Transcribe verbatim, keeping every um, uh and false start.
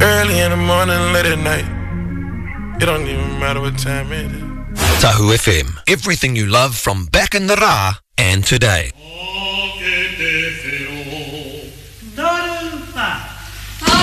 Early in the morning, late at night. It don't even matter what time it is. Tahu F M. Everything you love from back in the Ra and today.